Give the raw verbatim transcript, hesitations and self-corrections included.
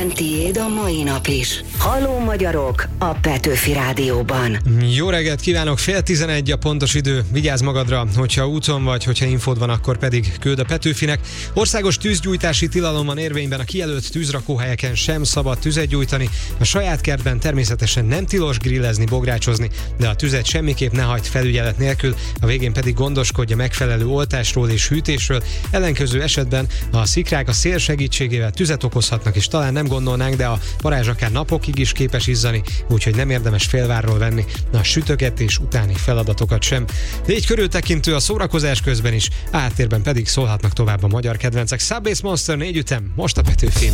Legyen tiéd a mai nap is. Halló magyarok a Petőfi Rádióban. Jó reggelt kívánok, fél tizenegy a pontos idő. Vigyázz magadra, hogyha úton vagy, hogyha infód van, akkor pedig küld a Petőfinek. Országos tűzgyújtási tilalom van érvényben, a kijelölt tűzrakóhelyeken sem szabad tüzet gyújtani. A saját kertben természetesen nem tilos grillezni, bográcsozni, de a tüzet semmiképp ne hagyd felügyelet nélkül, a végén pedig gondoskodj a megfelelő oltásról és hűtésről. Ellenkező esetben a szikrák a szél segítségével tüzet okozhatnak, és talán nem gondolnánk, de a varázs akár napokig is képes izzani, úgyhogy nem érdemes félvárról venni a sütögetés utáni feladatokat sem. Légy körültekintő a szórakozás közben is, áttérben pedig szólhatnak tovább a magyar kedvencek. Subbass Monster négy ütem, most a Petőfin.